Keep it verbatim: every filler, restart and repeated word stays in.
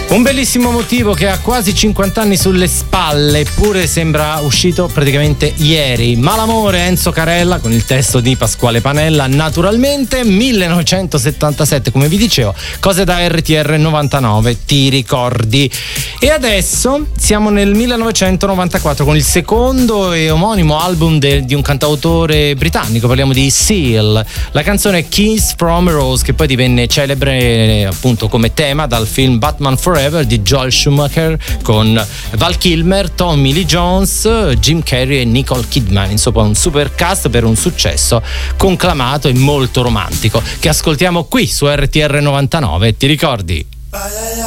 Un bellissimo motivo che ha quasi cinquanta anni sulle spalle, eppure sembra uscito praticamente ieri. Malamore, Enzo Carella, con il testo di Pasquale Panella, naturalmente. millenovecentosettantasette, come vi dicevo, cose da R T R novantanove, ti ricordi? E adesso siamo nel millenovecentonovantaquattro con il secondo e omonimo album de, di un cantautore britannico, parliamo di Seal. La canzone Kiss from a Rose, che poi divenne celebre appunto come tema dal film Batman Forever di Joel Schumacher, con Val Kilmer, Tommy Lee Jones, Jim Carrey e Nicole Kidman. Insomma, un super cast per un successo conclamato e molto romantico che ascoltiamo qui su R T R novantanove. Ti ricordi?